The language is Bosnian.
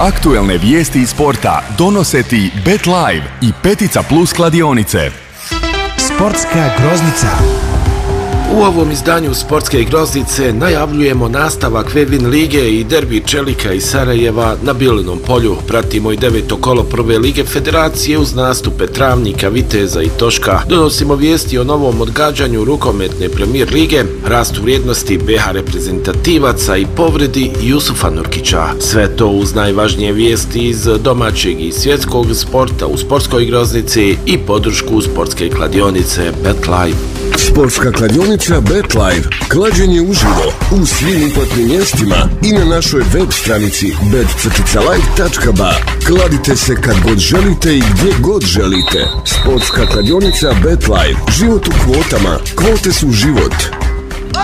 Aktuelne vijesti iz sporta donose ti Bet Live i Petica Plus kladionice. Sportska groznica. U ovom izdanju Sportske groznice najavljujemo nastavak Vevin lige i derbi Čelika iz Sarajeva na Bilinom polju. Pratimo i 9. kolo prve lige federacije uz nastupe Travnika, Viteza i Toška. Donosimo vijesti o novom odgađanju rukometne Premier lige, rastu vrijednosti BH reprezentativaca i povredi Jusufa Nurkića. Sve to uz najvažnije vijesti iz domaćeg i svjetskog sporta u Sportskoj groznici i podršku Sportske kladionice Bet Live. Sportska kladionica Bet Live. Klađenje uživo u svim uplatnim mjestima i na našoj web stranici bet-live.ba. Kladite se kad god želite i gdje god želite. Sportska kladionica Bet Live. Život u kvotama. Kvote su život.